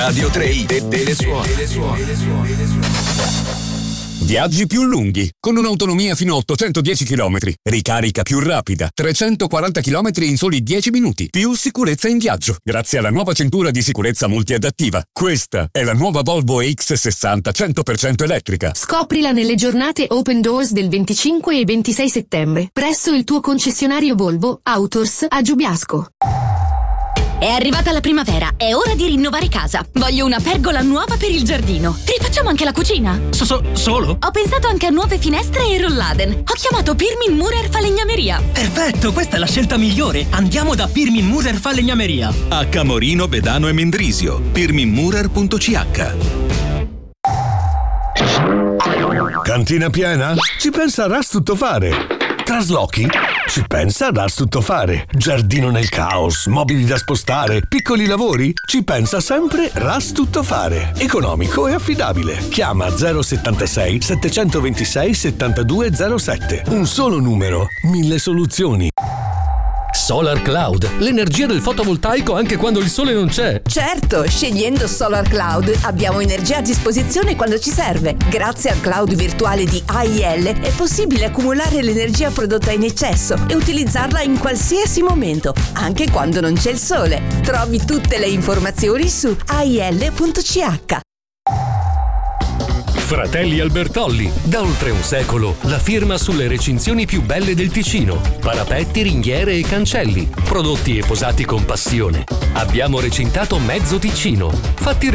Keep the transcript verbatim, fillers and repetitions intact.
Radio tre de- delle suore. Viaggi più lunghi, con un'autonomia fino a ottocentodieci chilometri, ricarica più rapida, trecentoquaranta chilometri in soli dieci minuti, più sicurezza in viaggio, grazie alla nuova cintura di sicurezza multiadattiva. Questa è la nuova Volvo E X sessanta cento per cento elettrica. Scoprila nelle giornate Open Doors del venticinque e ventisei settembre, presso il tuo concessionario Volvo Autors a Giubiasco. È arrivata la primavera, è ora di rinnovare casa. Voglio una pergola nuova per il giardino. Rifacciamo anche la cucina. So, so, solo? Ho pensato anche a nuove finestre e rolladen. Ho chiamato Pirmin Murer Falegnameria. Perfetto, questa è la scelta migliore. Andiamo da Pirmin Murer Falegnameria. A Camorino, Bedano e Mendrisio. pirmin murer punto c h. Cantina piena? Ci pensa Ras Tuttofare. Traslochi? Ci pensa Ras Tuttofare. Giardino nel caos, mobili da spostare, piccoli lavori? Ci pensa sempre Ras Tuttofare. Economico e affidabile. Chiama zero settantasei settecentoventisei settantadue zero sette. Un solo numero, mille soluzioni. Solar Cloud, l'energia del fotovoltaico anche quando il sole non c'è. Certo, scegliendo Solar Cloud abbiamo energia a disposizione quando ci serve. Grazie al cloud virtuale di A I L è possibile accumulare l'energia prodotta in eccesso e utilizzarla in qualsiasi momento, anche quando non c'è il sole. Trovi tutte le informazioni su A I L punto C H. Fratelli Albertolli, da oltre un secolo, la firma sulle recinzioni più belle del Ticino. Parapetti, ringhiere e cancelli, prodotti e posati con passione. Abbiamo recintato mezzo Ticino. Fatti